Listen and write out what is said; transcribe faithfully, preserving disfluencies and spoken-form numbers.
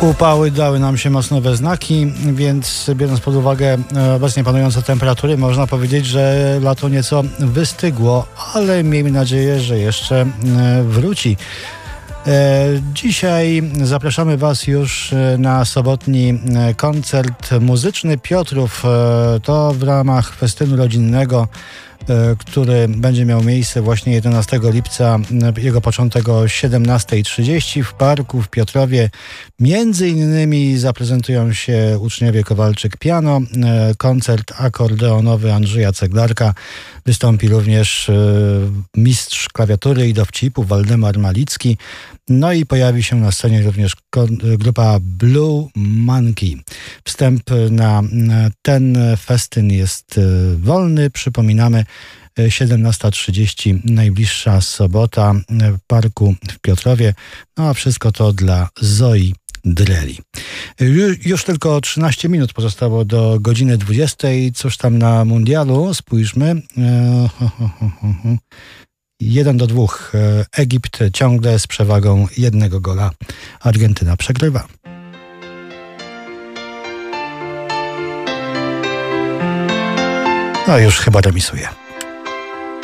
Upały dały nam się mocno we znaki, więc biorąc pod uwagę obecnie panujące temperatury, można powiedzieć, że lato nieco wystygło, ale miejmy nadzieję, że jeszcze wróci. Dzisiaj zapraszamy Was już na sobotni koncert muzyczny Piotrów. To w ramach festynu rodzinnego, który będzie miał miejsce właśnie jedenastego lipca. Jego początek o siedemnasta trzydzieści w parku w Piotrowie. Między innymi zaprezentują się uczniowie Kowalczyk Piano, koncert akordeonowy Andrzeja Ceglarka. Wystąpi również mistrz klawiatury i dowcipu Waldemar Malicki. No i pojawi się na scenie również grupa Blue Monkey. Wstęp na ten festyn jest wolny. Przypominamy, siedemnasta trzydzieści, najbliższa sobota w parku w Piotrowie. No a wszystko to dla Zoi Dreli. Już tylko trzynaście minut pozostało do godziny dwudziestej. Cóż tam na mundialu? Spójrzmy. Jeden do dwóch. Egipt ciągle z przewagą jednego gola. Argentyna przegrywa. No już chyba remisuje.